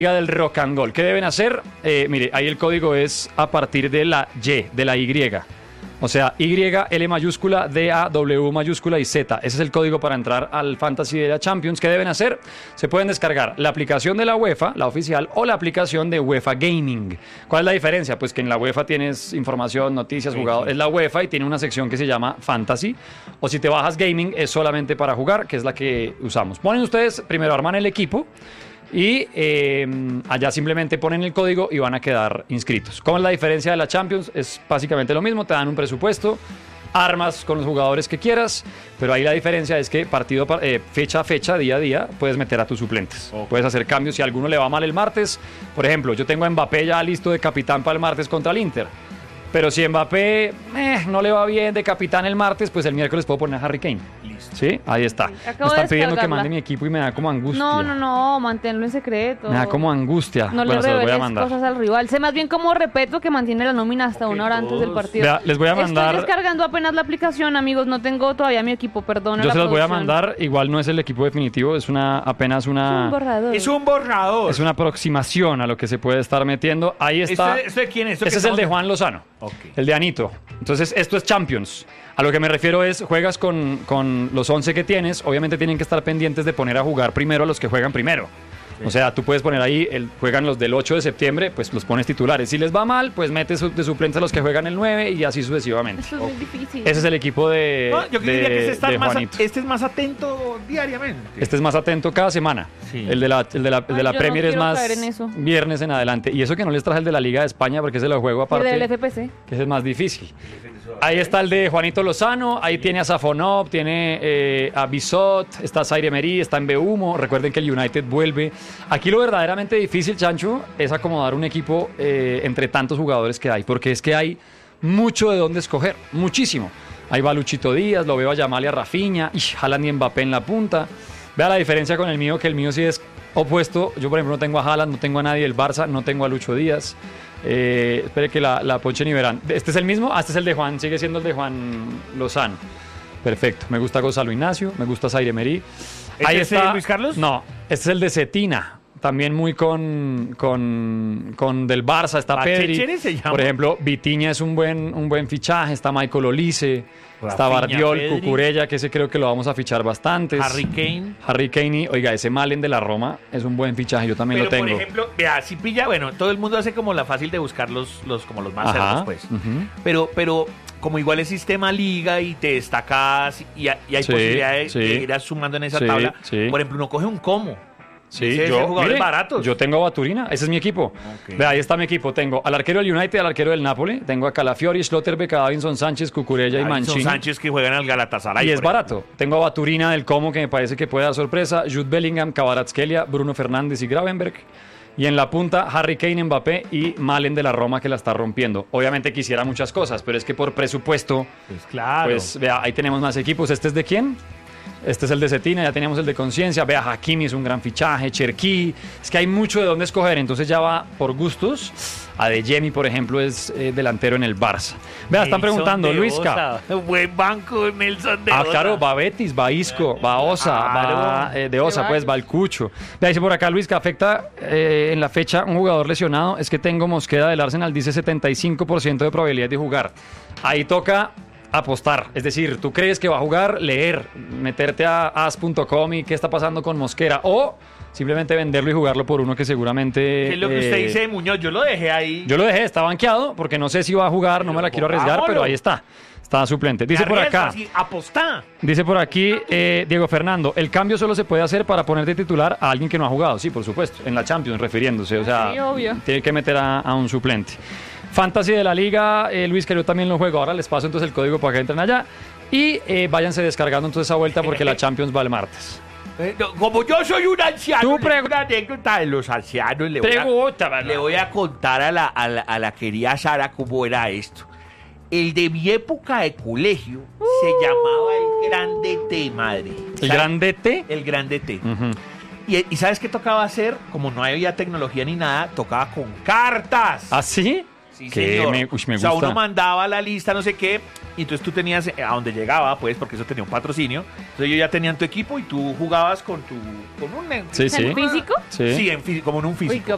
del rock and roll. ¿Qué deben hacer? Mire, ahí el código es a partir de la Y, de la Y. O sea, Y, L mayúscula, D, A, W mayúscula y Z. Ese es el código para entrar al Fantasy de la Champions. ¿Qué deben hacer? Se pueden descargar la aplicación de la UEFA, la oficial, o la aplicación de UEFA Gaming. ¿Cuál es la diferencia? Pues que en la UEFA tienes información, noticias, jugadores. Es la UEFA y tiene una sección que se llama Fantasy. O si te bajas Gaming, es solamente para jugar, que es la que usamos. Ponen ustedes, primero arman el equipo. Y allá simplemente ponen el código y van a quedar inscritos. ¿Cómo es la diferencia de la Champions? Es básicamente lo mismo, te dan un presupuesto, armas con los jugadores que quieras, pero ahí la diferencia es que fecha a fecha, día a día, puedes meter a tus suplentes. Okay. Puedes hacer cambios si a alguno le va mal el martes. Por ejemplo, yo tengo a Mbappé ya listo de capitán para el martes contra el Inter. Pero si Mbappé no le va bien de capitán el martes, pues el miércoles puedo poner a Harry Kane. Listo. ¿Sí? Ahí está. Me están pidiendo que mande mi equipo y me da como angustia. No, manténlo en secreto. Me da como angustia. No le reveles cosas al rival. Sé más bien como respeto que mantiene la nómina hasta una hora antes del partido. Vea, les voy a mandar... Estoy descargando apenas la aplicación, amigos. No tengo todavía mi equipo, perdón. Yo se los voy a mandar. Igual no es el equipo definitivo, es apenas una... Es un borrador. Es un borrador. Es una aproximación a lo que se puede estar metiendo. Ahí está. ¿Este de quién es? Ese es el de Juan Lozano. Okay. El de Anito. Entonces, esto es Champions. A lo que me refiero es, juegas con los 11 que tienes, obviamente tienen que estar pendientes de poner a jugar primero a los que juegan primero. Sí. O sea, tú puedes poner ahí, juegan los del 8 de septiembre, pues los pones titulares. Si les va mal, pues metes de suplentes a los que juegan el 9 y así sucesivamente. Eso es muy difícil. Ese es el equipo de yo diría que Juanito. Este es más atento diariamente. Este es más atento cada semana. Sí. El de la Premier es más viernes en adelante. Y eso que no les traje el de la Liga de España porque se lo juego aparte. El del FPC. Que ese es más difícil. Ahí está el de Juanito Lozano, ahí tiene a Safonov, tiene a Bissot, está Zaire Emery, está en Mbeumo. Recuerden que el United vuelve. Aquí lo verdaderamente difícil, Chancho, es acomodar un equipo entre tantos jugadores que hay, porque es que hay mucho de dónde escoger, muchísimo. Ahí va Luchito Díaz, lo veo a Yamal y a Rafinha, Haaland y Mbappé en la punta. Vea la diferencia con el mío, que el mío sí es opuesto. Yo, por ejemplo, no tengo a Haaland, no tengo a nadie del Barça, no tengo a Lucho Díaz. Espere que la ponchen y verán. ¿Este es el mismo? Este es el de Juan, sigue siendo el de Juan Lozano. Perfecto, me gusta Gonzalo Ignacio, me gusta Zaire Emery. Ahí está. ¿Es Luis Carlos? No, este es el de Cetina. También muy con del Barça, está Pedri. Por ejemplo, Vitinha es un buen fichaje, está Michael Olise, está Bardiol, Pedri. Cucurella, que ese creo que lo vamos a fichar bastante. Harry Kane, oiga, ese Malen de la Roma es un buen fichaje, yo también lo tengo. Por ejemplo, vea, si pilla, bueno, todo el mundo hace como la fácil de buscar los más cerdos, pues. Pero como igual es sistema liga y te destacas y hay posibilidad de ir sumando en esa tabla, por ejemplo, uno coge un Como. Sí, yo tengo a Baturina, ese es mi equipo. Okay. Ve, ahí está mi equipo. Tengo al arquero del United, al arquero del Napoli. Tengo a Calafiori, Schlotterbeck, a Davinson Sánchez, Cucurella y Mancini. Sánchez que juegan al Galatasaray. Y es barato. Tengo a Baturina del Como, que me parece que puede dar sorpresa. Jude Bellingham, Kvaratskhelia, Bruno Fernández y Gravenberg. Y en la punta, Harry Kane, Mbappé y Malen de la Roma, que la está rompiendo. Obviamente quisiera muchas cosas, pero es que por presupuesto, pues claro. Pues vea, ahí tenemos más equipos. ¿Este es de quién? Este es el de Cetina, ya teníamos el de Conciencia. Vea, Hakimi es un gran fichaje, Cherki. Es que hay mucho de dónde escoger, entonces ya va por gustos. Adeyemi, por ejemplo, es delantero en el Barça. Vea, están preguntando, Luisca. Buen banco, Nelson de Osa. Claro, va Betis, va Isco, va Osa, va de Osa, pues va el Cucho. Vea, dice por acá, Luisca, afecta en la fecha un jugador lesionado. Es que tengo Mosquera del Arsenal, dice 75% de probabilidad de jugar. Ahí toca apostar, es decir, tú crees que va a jugar, leer, meterte a as.com y qué está pasando con Mosquera, o simplemente venderlo y jugarlo por uno que seguramente... ¿Qué es lo que usted dice de Muñoz? Yo lo dejé ahí. Yo lo dejé, está banqueado, porque no sé si va a jugar, no me la quiero arriesgar, pero ahí está suplente. Dice por acá, apostá. Dice por aquí Diego Fernando, el cambio solo se puede hacer para ponerte titular a alguien que no ha jugado. Sí, por supuesto, en la Champions refiriéndose, o sea, sí, obvio. Tiene que meter a un suplente. Fantasy de la Liga, Luis, que yo también lo juego. Ahora les paso entonces el código para que entren allá. Y váyanse descargando entonces esa vuelta porque la Champions va el martes. Como yo soy un anciano, una anécdota de los ancianos. Le voy a contar a la querida Sara cómo era esto. El de mi época de colegio se llamaba el Grande T, madre. ¿El Grande T? El Grande T. ¿Y sabes qué tocaba hacer? Como no había tecnología ni nada, tocaba con cartas. ¿Ah, sí? Sí, señor. Me gusta. O sea, uno mandaba la lista, no sé qué, y entonces tú tenías a donde llegaba, pues, porque eso tenía un patrocinio. Entonces ellos ya tenían tu equipo y tú jugabas con un... Sí, sí. ¿En físico? Sí, como en un físico. Uy,